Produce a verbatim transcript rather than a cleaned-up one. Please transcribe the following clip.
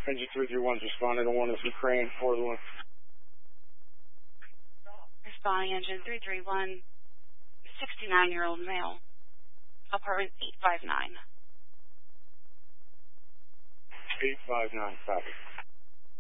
Engine three three one responding to one of the Crane four to one. Responding engine three three one, sixty-nine-year-old male, apartment eight five nine. eight five nine, copy.